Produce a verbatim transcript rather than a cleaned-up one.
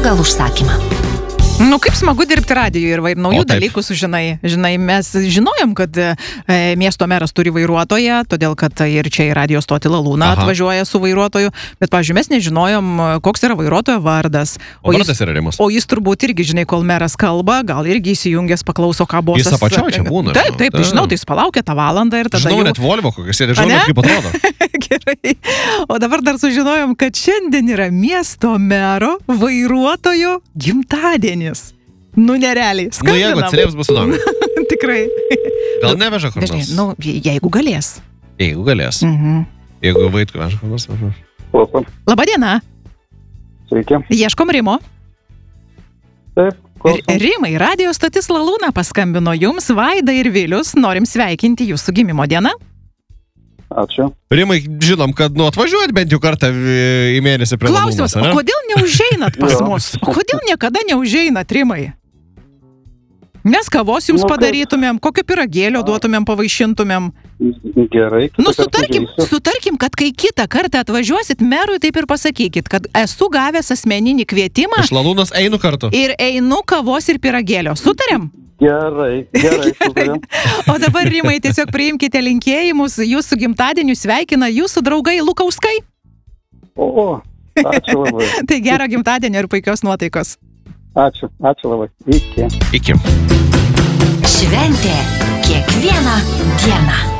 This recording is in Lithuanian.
pagal užsakymą. Nu, kaip smagu dirbti radijuje ir vair, naujų O, taip. dalykų sužinai. Žinai, mes žinojom, kad e, miesto meras turi vairuotoją, todėl kad ir čia į radijo stotį Lalūną Aha. atvažiuoja su vairuotoju, bet, pavyzdžiui, mes nežinojom, koks yra vairuotojo vardas. O jis, vardas yra Rimas. o jis turbūt irgi, žinai, kol meras kalba, gal irgi įsijungęs paklauso, ką bosas. Jis apačioj čia būna, Taip, taip, žinau, žinau, taip. tai jis palaukia tą valandą ir tada Žinau, jau... net Volvo kokias sėdė, A, žinau, ne? net kaip atrodo. Gerai. O dabar dar sužinojom, kad šiandien yra miesto mero vairuotojo gimtadienis. Nu, nerealiai. Nu, jeigu atsirėps, bus įdomu. Tikrai. Gal neveža kur Dažnai, nors? nu, jeigu galės. Jeigu galės. Mhm. Jeigu Vaitkų veža kur nors. aha. Klausom. Labadiena. Sveiki. Ieškom Rimo. Taip, R- klausom. Rimai, radio stotis Lalūna paskambino jums, Vaida ir Vilius. Norim sveikinti jūsų gimimo dieną. Ačiū. Rimai, žinom, kad nu atvažiuojat bent jau kartą į mėnesį prie Klausimas, Lalūnos, o ane? kodėl neužeinat pas Jo. mus? O kodėl niekada neužeinat, Rimai? Mes kavos jums Nu, kaip- padarytumėm, kokio piragėlio duotumėm, pavaišintumėm. Gerai. kitą Nu, kartą sutarkim, užeisiu. sutarkim, kad kai kitą kartą atvažiuosit merui, taip ir pasakykit, kad esu gavęs asmeninį kvietimą Iš Lalūnos einu kartu. ir einu kavos ir piragėlio. Sutarėm? Gerai, gerai, sutarėm. O dabar, Rimai, tiesiog priimkite linkėjimus. Jūsų gimtadieniu sveikina jūsų draugai Lukauskai. O, ačiū labai. Tai gero gimtadienio ir puikios nuotaikos. Ačiū, ačiū labai. Iki. Iki. Šventė kiekvieną dieną.